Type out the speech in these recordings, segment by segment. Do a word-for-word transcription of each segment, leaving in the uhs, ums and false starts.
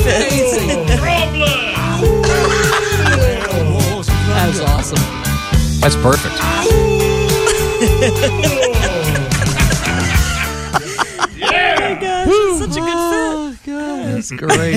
Amazing. That is awesome. That's perfect. Yeah. Oh, such a good fit. Oh, God. That's great.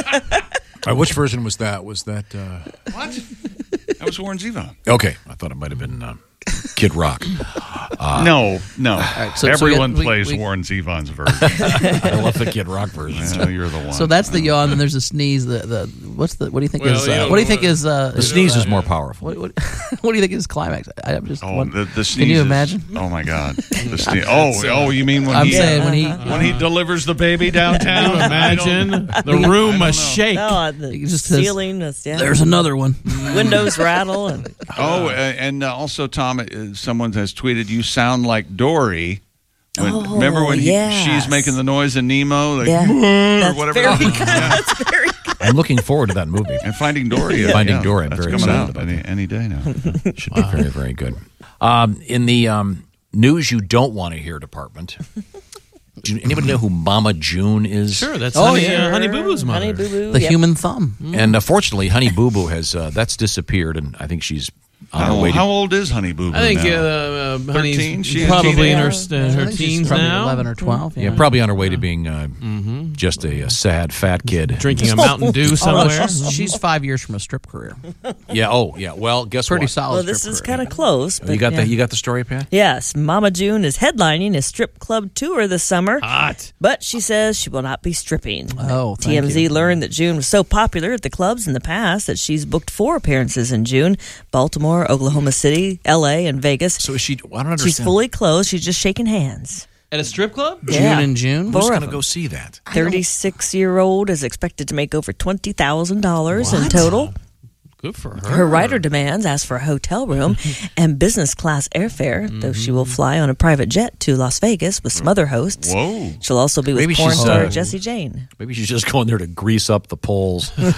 All right, which version was that? Was that... Uh... What? That was Warren Zevon. Okay. I thought it might have been uh, Kid Rock. Uh, no, no. Right, so, Everyone so we, plays we, Warren Zevon's version. I love the Kid Rock version. Well, you're the one. So that's the yawn. Then there's a sneeze. The the what's the what do you think Well, is you uh, don't what do you know think what- is uh, The sneeze is more powerful. What, what, what do you think is climax? I, I'm just. Oh, one, the, the sneeze. can you is- imagine? Oh my God. The sneeze. Oh, oh, you mean when I'm he saying when he when he delivers the baby downtown? Can you imagine? I The room must shake. Oh, the He just says, ceiling is, yeah. there's another one. Windows rattle. And Oh, uh, and uh, also, Tom, uh, someone has tweeted, "You sound like Dory." When, Oh, remember when he, yes. she's making the noise in Nemo, like Yeah. or That's whatever. very that was? good. That's very good. I'm looking forward to that movie. And Finding Dory, uh, Finding yeah, Dory, I'm that's very coming excited out about any, that. any day now. Should be very, very good. Um, in the um, news you don't want to hear department, do you, anybody know who Mama June is? Sure, that's Oh, Honey, yeah. uh, Honey Boo Boo's mother. Honey Boo Boo. The yep. human thumb. And uh, fortunately, Honey Boo Boo has uh, that's disappeared, and I think she's on her How, way to how old is Honey Boo Boo I think now? uh, uh, thirteen? Honey's She a probably in her, teenager? uh, her I think she's teens probably now. eleven or twelve. yeah, Yeah, probably on her way to being uh, just a, a sad fat kid. Drinking a Mountain Dew Oh, no, somewhere. she's, she's five years from a strip career. Yeah. Oh, yeah. Well, guess Pretty what? solid. Well, this strip is career. kind of close. You but got yeah. the you got the story, Pat? Yes, Mama June is headlining a strip club tour this summer, Hot. but she says she will not be stripping. Oh, thank T M Z you. learned that June was so popular at the clubs in the past that she's booked four appearances in June: Baltimore, Oklahoma City, L A, and Vegas. So is she? I don't understand. She's fully clothed. She's just shaking hands. At a strip club? June Yeah. and June. Who's Four going of to them. go see that? thirty-six-year-old is expected to make over twenty thousand dollars in total. Good for her. Her rider demands ask for a hotel room and business class airfare, though she will fly on a private jet to Las Vegas with some other hosts. Whoa. She'll also be with Maybe porn she's, star uh, Jessie Jane. Maybe she's just going there to grease up the poles. And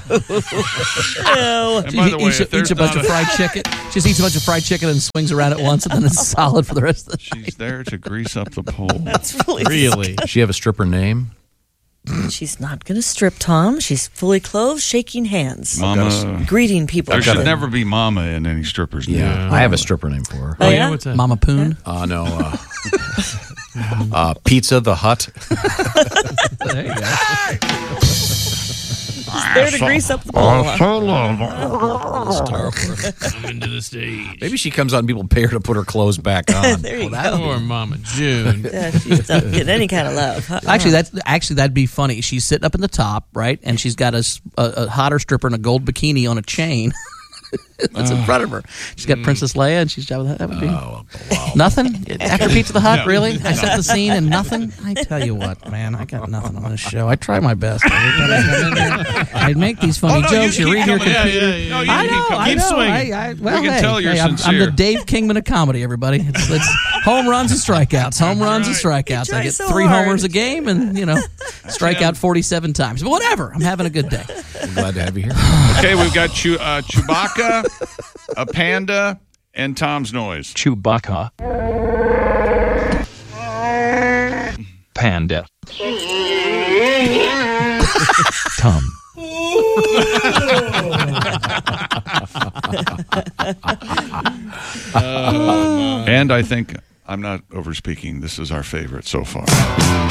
She by the way, eats, if eats there's a bunch not of fried chicken. She just eats a bunch of fried chicken and swings around at once, and then it's solid for the rest of the night. she's there to grease up the pole. That's really Really? Does she have a stripper name? She's not going to strip, Tom. She's fully clothed, shaking hands, Mama. greeting people. There should Good. never be Mama in any stripper's name. Yeah. I have a stripper name for her. Oh, Oh, yeah? yeah? What's that? Mama Poon. Uh, no. Uh, uh, Pizza the Hut. There you go. She's there to grease up the pole. huh? Come into the stage. Maybe she comes out and people pay her to put her clothes back on. There you Well, go. Poor Mama June. Yeah, she's not getting any kind of love. huh? Actually, that's actually that'd be funny. She's sitting up in the top, right, and she's got a, s- a- a hotter stripper in a gold bikini on a chain. That's in front of her. She's got Princess Leia, and she's that would be Oh, wow. nothing after Pizza the Hut. Really, I set the scene and nothing. I tell you what, man, I got nothing on this show. I try my best. I make these funny Oh, no, jokes. you You, keep read your coming. computer. Yeah, yeah, yeah. No, you I keep know, coming. I Keep know. swinging. I, I, well, can hey, tell you're hey, I'm, I'm sincere. the Dave Kingman of comedy, everybody. It's, it's home runs and strikeouts. Home runs and strikeouts. try I get so three hard. homers a game and, you know, strike out forty-seven times. But whatever. I'm having a good day. I'm glad to have you here. Okay, we've got Chew- uh, Chewbacca, a panda, and Tom's noise. Chewbacca. Panda. Tom. And I think I'm not overspeaking. This is our favorite so far.